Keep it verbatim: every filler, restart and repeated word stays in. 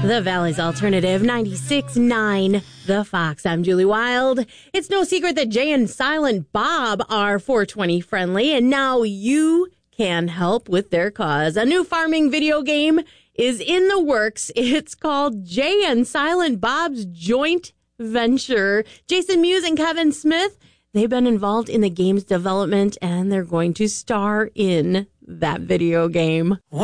The Valley's Alternative, ninety-six point nine The Fox. I'm Julie Wild. It's no secret that Jay and Silent Bob are four twenty friendly, and now you can help with their cause. A new farming video game is in the works. It's called Jay and Silent Bob's Joint Venture. Jason Mewes and Kevin Smith, they've been involved in the game's development, and they're going to star in that video game.